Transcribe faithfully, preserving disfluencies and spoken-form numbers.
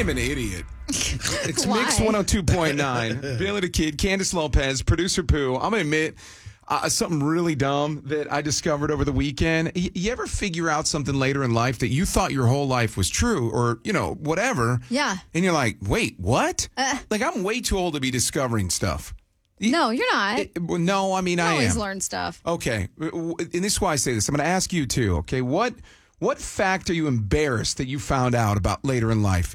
I'm an idiot. It's Why? Mix one oh two point nine. Billy the Kid, Candace Lopez, producer Pooh. I'm going to admit uh, something really dumb that I discovered over the weekend. Y- you ever figure out something later in life that you thought your whole life was true or, you know, whatever? Yeah. And you're like, wait, what? Uh, like, I'm way too old to be discovering stuff. no, you're not. It- well, no, I mean, You I always am. learn stuff. Okay. And this is why I say this. I'm going to ask you, too, okay? What, what fact are you embarrassed that you found out about later in life?